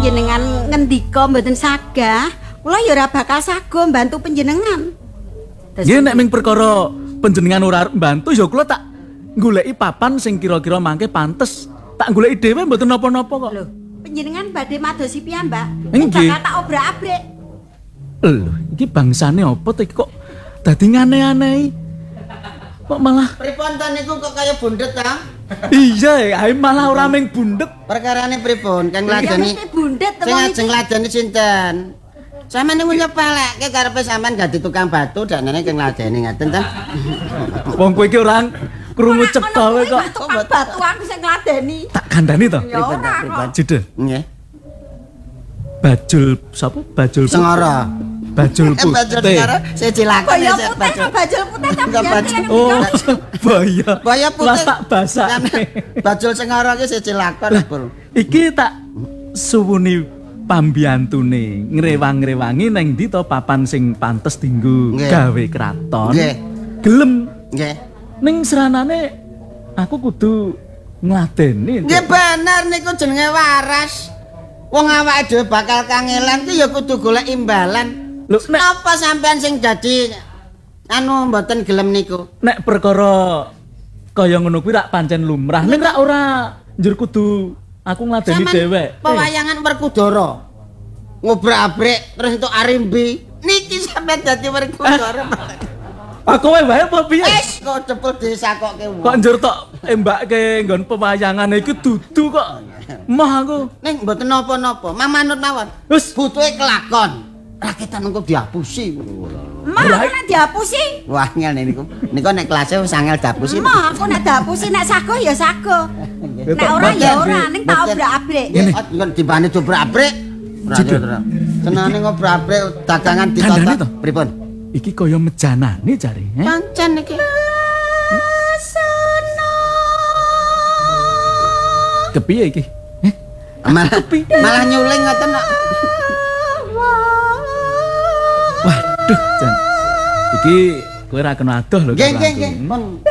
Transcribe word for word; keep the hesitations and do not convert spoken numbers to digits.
panjenengan ngendika mboten sagah, kula ya ora bakal sago mbantu panjenengan. Nggih nek ming perkara panjenengan ora mbantu ya kula tak goleki papan sing kira-kira mangke pantes. Tak goleki dhewe mboten napa-napa kok. Lho, panjenengan badhe madosi piyambak. Nggih. Bakal tak obrak-abrik. Lho, iki bangsane apa to iki kok dadi ngane-aneh. Kok malah Pripun to niku kok kaya bundet ta? iya, ae malah ora ming bundek. Perkarane pripun? Kang Ya ladeni. mesti bundet Sing temen ajeng ladeni sinten? Sampeyan niku nyepelekke karepe sampean dadi tukang batu daknene Kang ladeni ngaten ta? Wong kowe iki ora krungu cetha kowe kok. Tukang batu aku sing ngladeni. Tak kandhani to. Ya ora kok. Jidel. Nggih. Bajul sapa? Bajul Sengara. Bajul Eh bajul putih. sengara siji lakon Kaya sik putih kok bajul putih tapi Enggak ya bajul. yang Oh, bahaya. Kaya putih. Las tak basake. Bajul sengara ki siji lakon, Bro. Iki tak suwuni pambiyantune ngrewang-ngrewangi nang ndi to papan sing pantes dinggo Nggih. gawe kraton. Nggih. Gelem Nggih. ning seranane aku kudu ngladeni. Nggih bener niku jenenge waras. Wong awake dhewe bakal kangelan ki ya kudu golek imbalan. Lho nek Napa sampean sing dadi anu mboten gelem niku? nek perkara kaya ngono kuwi rak pancen lumrah. Ning rak ora njur kudu aku ngladeni dhewek. Pewayangan Werkudara. Ngobrak-abrik terus entuk arimbi. Niki sampean dadi Werkudara. Aku wae wae apa piye? Wis kok cepel disakokke wong. Kok njur tok embake nggon pewayangan iki dudu kok. Mah aku. Ning mboten napa-napa, mamanut mawon. Wis Butuhe kelakon. Rakitan engko dihapusi. Mah aku nek dihapusi. Wah ngel niku. Niku nek kelasé wis angel dihapusi. Mah aku nek dihapusi nek sago ya sago. Nek ora ya ora ning tak obrak-abrik. Nggih, nggon dibane dobrak-abrik. Ora tenane ngobrak-abrik dagangan Kandhane to? ditata. Pripun? iki kaya mejanane jare, eh? Pancen iki. Kepiye iki? Eh? Malah, malah nyuling ngoten kok. Waduh, Jan. Iki kowe ra kena adoh lho Nggih, karo nggih, aku. nggih. Pun